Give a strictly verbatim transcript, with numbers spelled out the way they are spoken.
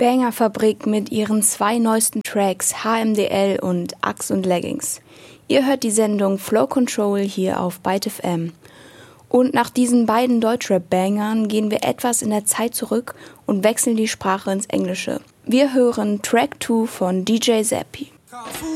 Banger-Fabrik mit ihren zwei neuesten Tracks H M D L und Axt und Leggings. Ihr hört die Sendung Flow Control hier auf Byte F M. Und nach diesen beiden Deutschrap-Bangern gehen wir etwas in der Zeit zurück und wechseln die Sprache ins Englische. Wir hören Track zwei von D J Zappi.